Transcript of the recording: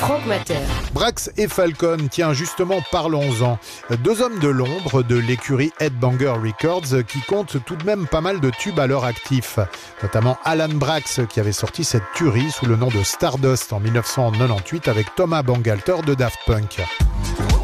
Franck Matter. Brax et Falcon, tiens justement parlons-en. Deux hommes de l'ombre de l'écurie Headbanger Records qui comptent tout de même pas mal de tubes à leur actif. Notamment Alan Brax qui avait sorti cette tuerie sous le nom de Stardust en 1998 avec Thomas Bangalter de Daft Punk.